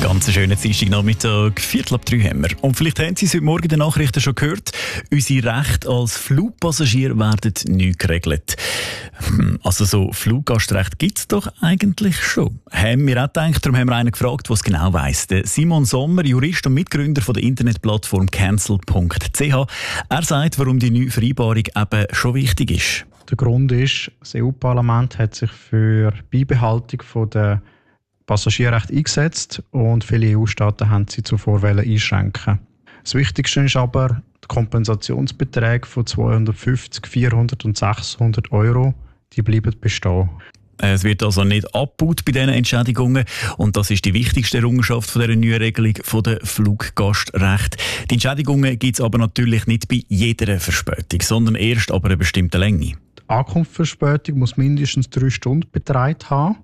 Ganz schönen Dienstagnachmittag, 2:45 haben wir. Und vielleicht haben Sie es heute Morgen in den Nachrichten schon gehört, unsere Rechte als Flugpassagier werden neu geregelt. Also so Fluggastrecht gibt es doch eigentlich schon. Haben wir auch gedacht, darum haben wir einen gefragt, der es genau weiss. Der Simon Sommer, Jurist und Mitgründer von der Internetplattform cancel.ch. Er sagt, warum die neue Vereinbarung eben schon wichtig ist. Der Grund ist, das EU-Parlament hat sich für die Beibehaltung der Passagierrechte eingesetzt und viele EU-Staaten haben sie zuvor einschränken. Das Wichtigste ist aber, die Kompensationsbeträge von 250, 400 und 600 Euro, die bleiben bestehen. Es wird also nicht abgebaut bei diesen Entschädigungen und das ist die wichtigste Errungenschaft von dieser neuen Regelung der Fluggastrechte. Die Entschädigungen gibt es aber natürlich nicht bei jeder Verspätung, sondern erst ab einer bestimmten Länge. Die Ankunftsverspätung muss mindestens 3 Stunden betragen haben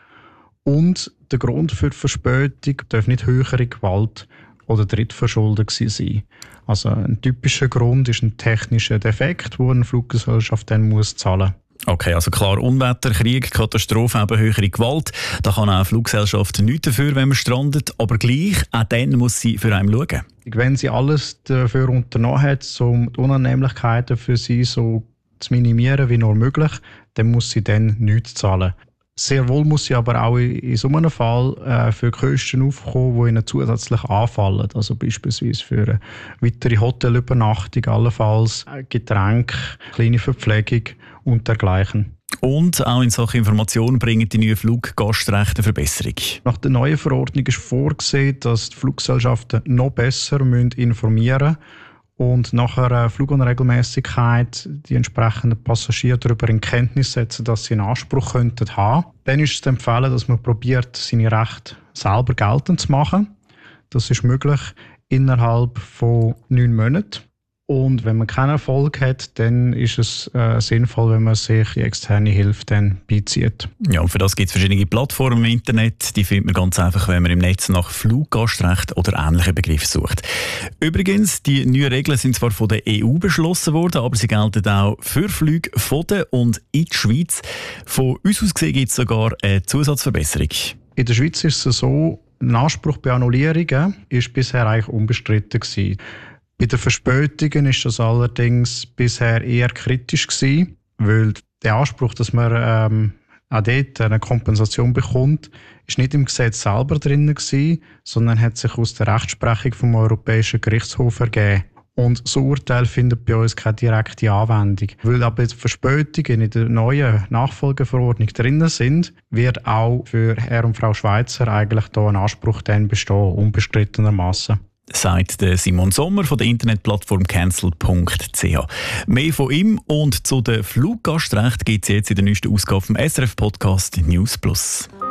und der Grund für die Verspätung darf nicht höhere Gewalt oder Drittverschuldung sein. Also ein typischer Grund ist ein technischer Defekt, wo eine Fluggesellschaft dann muss zahlen. Okay, also klar, Unwetter, Krieg, Katastrophe, eben höhere Gewalt. Da kann auch eine Fluggesellschaft nichts dafür, wenn man strandet. Aber gleich, auch dann muss sie für einen schauen. Wenn sie alles dafür unternommen hat, um die Unannehmlichkeiten für sie so zu minimieren wie nur möglich, dann muss sie dann nichts zahlen. Sehr wohl muss sie aber auch in so einem Fall für Kosten aufkommen, die ihnen zusätzlich anfallen. Also beispielsweise für eine weitere Hotelübernachtung, allenfalls Getränke, kleine Verpflegung und dergleichen. Und auch in Sachen Information bringen die neuen Fluggastrechte eine Verbesserung. Nach der neuen Verordnung ist vorgesehen, dass die Fluggesellschaften noch besser informieren müssen und nach einer Flugunregelmäßigkeit die entsprechenden Passagiere darüber in Kenntnis setzen, dass sie einen Anspruch könnten haben. Dann ist es zu empfehlen, dass man probiert, seine Rechte selber geltend zu machen. Das ist möglich innerhalb von 9 Monaten. Und wenn man keinen Erfolg hat, dann ist es sinnvoll, wenn man sich die externe Hilfe dann beizieht. Ja, und für das gibt es verschiedene Plattformen im Internet. Die findet man ganz einfach, wenn man im Netz nach Fluggastrecht oder ähnlichen Begriffen sucht. Übrigens, die neuen Regeln sind zwar von der EU beschlossen worden, aber sie gelten auch für Flüge von der und in die Schweiz. Von uns aus gesehen gibt es sogar eine Zusatzverbesserung. In der Schweiz ist es so, ein Anspruch bei Annullierungen ist bisher eigentlich unbestritten gewesen. Bei den Verspätungen ist das allerdings bisher eher kritisch gewesen, weil der Anspruch, dass man auch dort eine Kompensation bekommt, ist nicht im Gesetz selber drin gewesen, sondern hat sich aus der Rechtsprechung vom Europäischen Gerichtshof ergeben. Und so Urteil findet bei uns keine direkte Anwendung. Weil aber die Verspätungen in der neuen Nachfolgeverordnung drin sind, wird auch für Herr und Frau Schweizer eigentlich da ein Anspruch dann bestehen, unbestrittenermaßen. Sagt der Simon Sommer von der Internetplattform cancel.ch. Mehr von ihm und zu den Fluggastrechten gibt es jetzt in der neuesten Ausgabe vom SRF-Podcast News Plus.